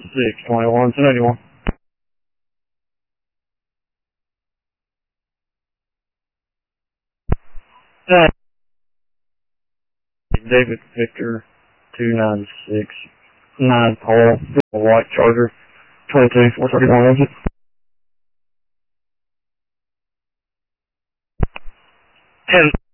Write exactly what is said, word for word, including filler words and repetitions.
six twenty-one, ten eighty-one. David Victor two nine six nine Paul, white Charger, twenty-two four thirty-one exit. ten